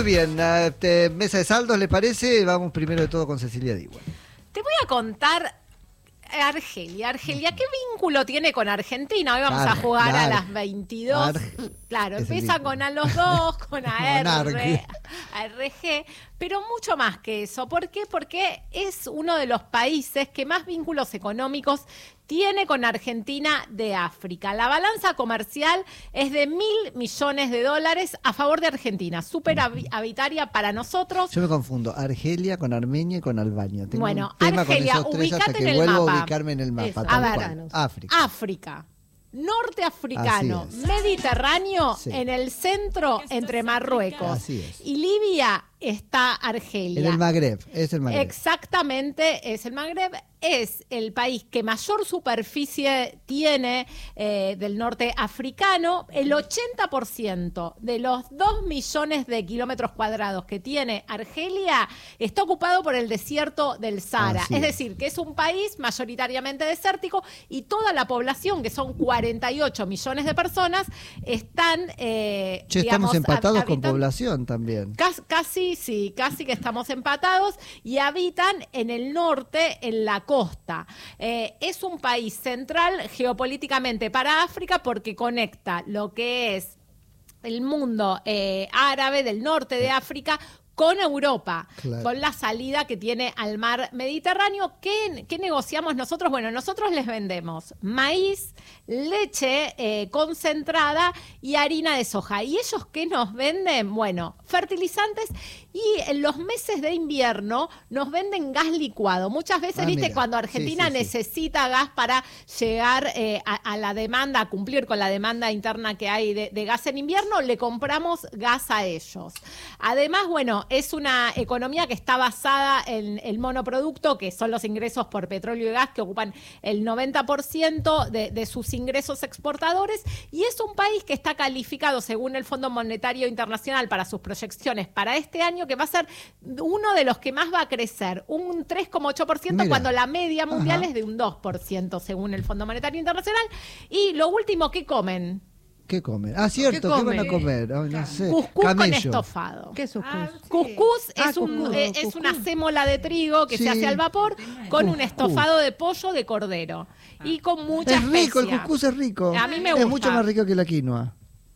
Muy bien, mesa de saldos, ¿le parece? Vamos primero de todo con Cecilia Diwan. Te voy a contar Argelia, ¿qué vínculo tiene con Argentina? Hoy vamos a jugar a las 22. Claro, empieza con a los dos, con ARG, pero mucho más que eso. ¿Por qué? Porque es uno de los países que más vínculos económicos tiene con Argentina de África. La balanza comercial es de $1.000 millones a favor de Argentina, súper avitaria para nosotros. Yo me confundo, Argelia con Armenia y con Albania. Tengo bueno, un tema Argelia, con esos tres hasta que vuelvo a ubicarme en el mapa. África. Norteafricano, mediterráneo, sí. En el centro entre Marruecos y Libia está Argelia. En el Magreb, es el Magreb. Exactamente, es el Magreb. Es el país que mayor superficie tiene del norte africano. El 80% de los 2 millones de kilómetros cuadrados que tiene Argelia está ocupado por el desierto del Sahara. Es decir, que es un país mayoritariamente desértico y toda la población, que son 48 millones de personas, están... estamos empatados con población también. Casi que estamos empatados y habitan en el norte, en la costa. Es un país central geopolíticamente para África porque conecta lo que es el mundo árabe del norte de África con Europa, con la salida que tiene al mar Mediterráneo. ¿Qué negociamos nosotros? Bueno, nosotros les vendemos maíz, leche concentrada y harina de soja. ¿Y ellos qué nos venden? Bueno, fertilizantes, y en los meses de invierno nos venden gas licuado. Muchas veces, viste, cuando Argentina necesita gas para llegar a la demanda, a cumplir con la demanda interna que hay de gas en invierno, le compramos gas a ellos. Además, bueno, es una economía que está basada en el monoproducto, que son los ingresos por petróleo y gas, que ocupan el 90% de sus ingresos exportadores, y es un país que está calificado, según el Fondo Monetario Internacional, para sus proyecciones para este año, que va a ser uno de los que más va a crecer, un 3,8%, cuando la media mundial es de un 2%, según el Fondo Monetario Internacional. Y lo último, ¿qué comen? ¿Qué comen? Ah, cierto, ¿qué van a comer? Oh, no sé. Cuscús con estofado. ¿Qué es cuscús? Cuscús es una sémola de trigo que se hace al vapor con un estofado de pollo de cordero y con mucha especia. Es rico, el cuscús es rico. A mí me gusta. Es mucho más rico que la quinoa.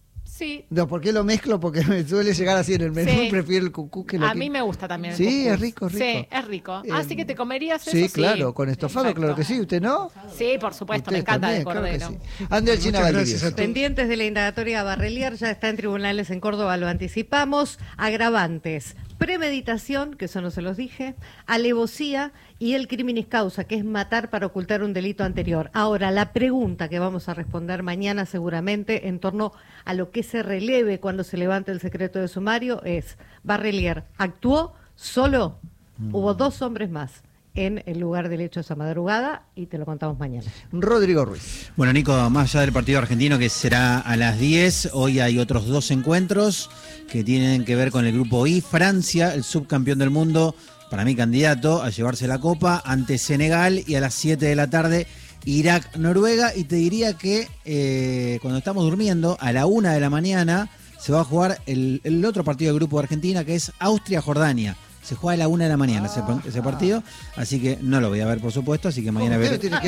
Sí. No, ¿por qué lo mezclo? Porque me suele llegar así en el menú y prefiero el cuscús que la quinoa. A mí me gusta también el cuscús. Sí, es rico. Sí, es rico. Así que te comerías eso. Sí, claro, con estofado, claro que sí. ¿Usted no? Sí, por supuesto, me encanta de cordero. Claro sí. Andel China Valdivia. Pendientes de la indagatoria Barrelier, ya está en tribunales en Córdoba, lo anticipamos. Agravantes: premeditación, que eso no se los dije, alevosía y el criminis causa, que es matar para ocultar un delito anterior. Ahora, la pregunta que vamos a responder mañana seguramente en torno a lo que se releve cuando se levante el secreto de sumario es: Barrelier actuó solo, hubo 2 hombres más en el lugar del hecho esa madrugada, y te lo contamos mañana. Rodrigo Ruiz. Bueno, Nico, más allá del partido argentino, que será a las 10, hoy hay otros 2 encuentros que tienen que ver con el grupo I. Francia, el subcampeón del mundo, para mí candidato a llevarse la copa, ante Senegal, y a las 7 de la tarde Irak, Noruega. Y te diría que cuando estamos durmiendo, a la 1 de la mañana, se va a jugar el otro partido del grupo de Argentina, que es Austria-Jordania. Se juega a la 1 de la mañana ese partido, así que no lo voy a ver, por supuesto, así que mañana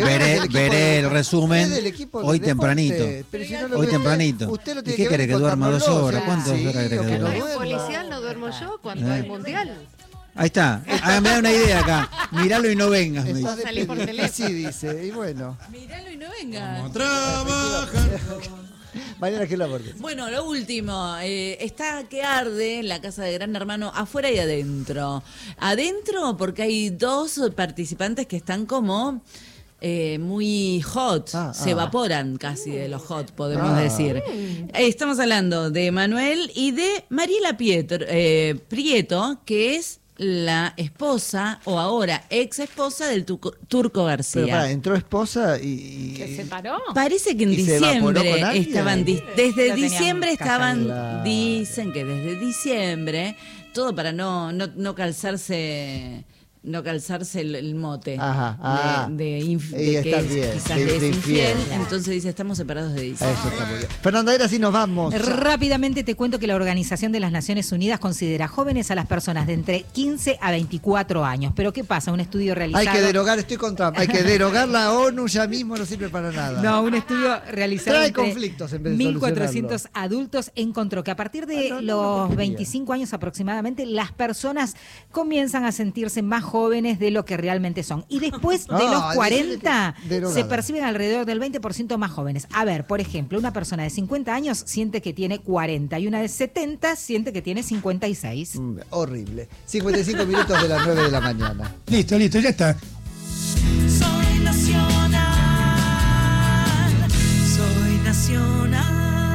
veré el resumen hoy tempranito. Hoy tempranito. ¿Y qué querés, que duerma 2 horas? ¿Cuántas horas querés que duerma? ¿Es policial? ¿No duermo yo cuando hay mundial? Ahí está, me da una idea acá. Míralo y no vengas, me dice. Salí por teléfono. Sí, dice, y bueno. Míralo y no vengas. Vamos a trabajar. Mariana, ¿qué la aporte? Bueno, lo último, está que arde la casa de Gran Hermano afuera y adentro. Adentro porque hay 2 participantes que están como muy hot, se evaporan casi de los hot, podemos decir. Estamos hablando de Manuel y de Mariela Prieto, que es la esposa, o ahora ex esposa, del Turco García. Pero entró esposa y... ¿Que se paró? Parece que en diciembre estaban... Desde diciembre estaban... Dicen que desde diciembre, todo para no calzarse no calzarse el mote Ajá, de ella que está es, bien, quizás de es infiel. infiel, entonces dice, estamos separados de Isa. Eso está muy bien. Fernanda, ahora sí nos vamos. Rápidamente te cuento que la Organización de las Naciones Unidas considera jóvenes a las personas de entre 15 a 24 años. Pero ¿qué pasa? Un estudio realizado... Hay que derogar, estoy con Trump, hay que derogar la ONU ya mismo, no sirve para nada. No, un estudio realizado Trae entre conflictos en vez de 1.400 adultos encontró que a partir de los 25 años aproximadamente las personas comienzan a sentirse más jóvenes de lo que realmente son. Y después de No, los 40 derogada. se perciben alrededor del 20% más jóvenes. A ver, por ejemplo, una persona de 50 años siente que tiene 40 y una de 70 siente que tiene 56. Horrible. 55 minutos de las 9 de la mañana. Listo, ya está. Soy nacional, soy nacional.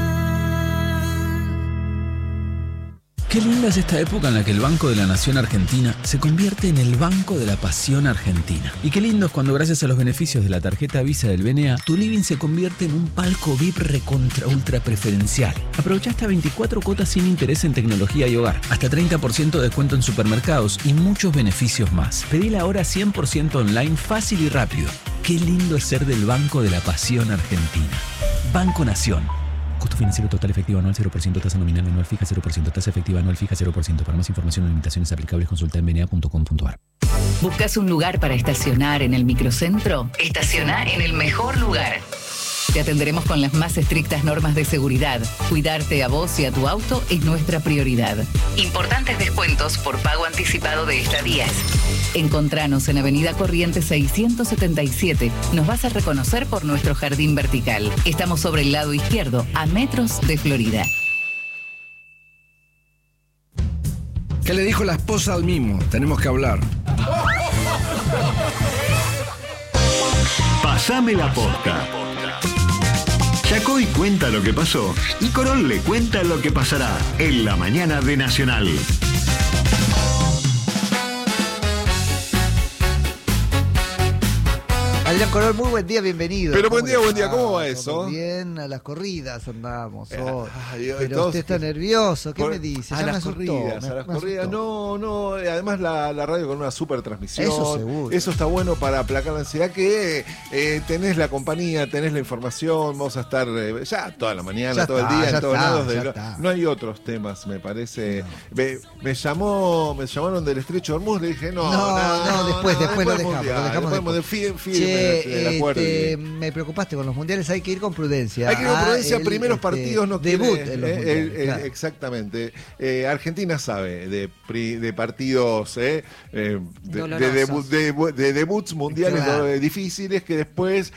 Qué linda es esta época en la que el Banco de la Nación Argentina se convierte en el Banco de la Pasión Argentina. Y qué lindo es cuando gracias a los beneficios de la tarjeta Visa del BNA, tu living se convierte en un palco VIP recontra ultra preferencial. Aprovecha hasta 24 cuotas sin interés en tecnología y hogar, hasta 30% de descuento en supermercados y muchos beneficios más. Pedila ahora 100% online, fácil y rápido. Qué lindo es ser del Banco de la Pasión Argentina. Banco Nación. Costo financiero total efectivo anual 0%, tasa nominal anual fija 0%, tasa efectiva anual fija 0%. Para más información o limitaciones aplicables consulta en bna.com.ar. ¿Buscas un lugar para estacionar en el microcentro? Estaciona en el mejor lugar. Te atenderemos con las más estrictas normas de seguridad. Cuidarte a vos y a tu auto es nuestra prioridad. Importantes descuentos por pago anticipado de estadías. Encontranos en Avenida Corrientes 677. Nos vas a reconocer por nuestro jardín vertical. Estamos sobre el lado izquierdo, a metros de Florida. ¿Qué le dijo la esposa al Mimo? Tenemos que hablar. Pasame la posta. Yacoy cuenta lo que pasó y Corol le cuenta lo que pasará en la mañana de Nacional. Adrián Corol, muy buen día, bienvenido. Pero buen día, ¿cómo va eso? Todo bien, a las corridas andamos hoy. Pero todos, usted está nervioso, ¿qué me dice? A las corridas, no, además la radio con una super transmisión. Eso seguro. Eso está bueno para aplacar la ansiedad que tenés la compañía, tenés la información, vamos a estar ya toda la mañana, ya todo está, el día, en todos lados. No hay otros temas, me parece. No. Me llamaron del Estrecho de Hormuz, le dije, después lo dejamos. Me preocupaste con los mundiales, hay que ir con prudencia. Hay que ir con prudencia, primeros partidos no debut quiere, en los mundiales, claro. Exactamente. Argentina sabe de partidos, de debuts mundiales, claro, difíciles que después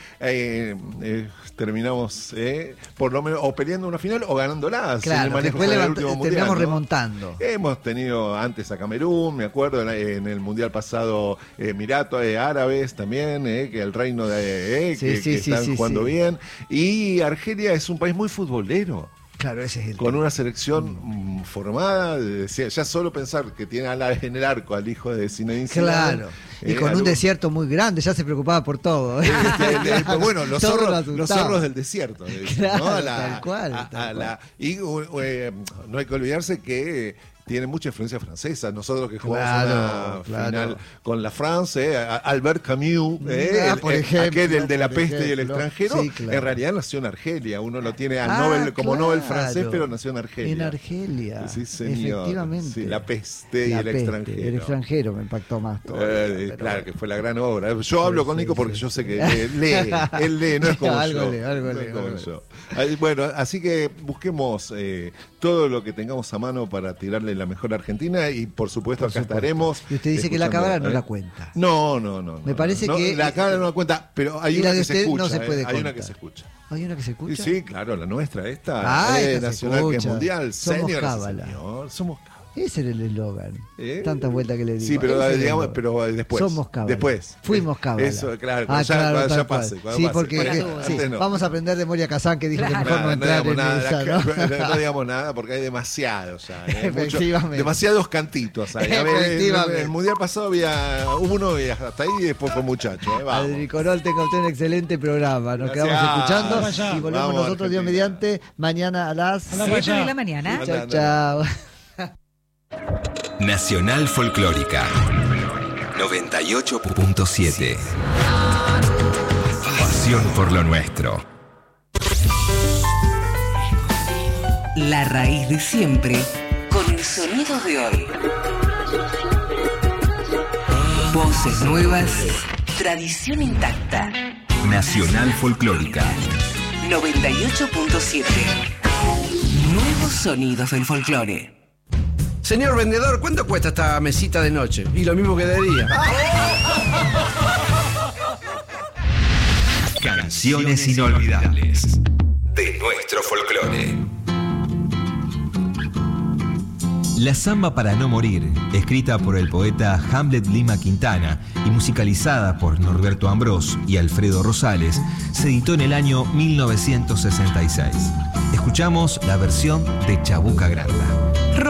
terminamos por lo menos o peleando una final o ganándolas. Claro, después terminamos remontando. Hemos tenido antes a Camerún, me acuerdo en el mundial pasado, Emiratos Árabes también, que el reino de están jugando bien. Y Argelia es un país muy futbolero. Claro, ese es el con una selección formada, ya solo pensar que tiene en el arco al hijo de Zinedine Zidane. Claro, y con un desierto muy grande, ya se preocupaba por todo. Bueno, los zorros del desierto. Claro, ¿no? tal cual. Y no hay que olvidarse que tiene mucha influencia francesa. Nosotros que jugamos una final con la France, Albert Camus, por ejemplo, aquel el de la peste y el extranjero, en realidad nació en Argelia. Uno lo tiene a Nobel como Nobel francés, pero nació en Argelia. En Argelia, sí, señor. Efectivamente. Sí, la peste y el extranjero. El extranjero me impactó más todavía. Claro, que fue la gran obra. Yo hablo con Nico porque yo sé que él lee, no es como algo yo. Bueno, así que busquemos todo lo que tengamos a mano para tirarle la mejor Argentina y por supuesto acá estaremos. Y usted dice que la cámara no la cuenta. No. Me parece que la cámara no la cuenta, pero hay una que se escucha. No se puede hay una que se escucha. ¿Hay una que se escucha? Sí, claro, la nuestra, esta nacional que es mundial. Somos cábala. Señor, somos cábala. Ese era el eslogan. Tanta vuelta que le di. Sí, pero después. Somos cábala. Después. Fuimos cábala. Eso, claro. Cuando ya pase. Sí, porque vamos a aprender de Moria Kazán que dijo que mejor no entrar en esa, ¿no? No digamos nada porque hay demasiados. Efectivamente. Demasiados cantitos. Efectivamente. El mundial pasado había uno y hasta ahí y después fue muchacho. Adri Corol, tenga usted un excelente programa. Nos quedamos escuchando y volvemos nosotros, Dios mediante, mañana a las 7 de la mañana. Chao. Nacional Folclórica. 98.7. Pasión por lo nuestro. La raíz de siempre con el sonido de hoy. Voces nuevas, tradición intacta. Nacional Folclórica. 98.7. Nuevos sonidos del folclore. Señor vendedor, ¿cuánto cuesta esta mesita de noche? Y lo mismo que de día. Canciones inolvidables de nuestro folclore. La Zamba para no morir, escrita por el poeta Hamlet Lima Quintana y musicalizada por Norberto Ambrós y Alfredo Rosales, se editó en el año 1966. Escuchamos la versión de Chabuca Granda.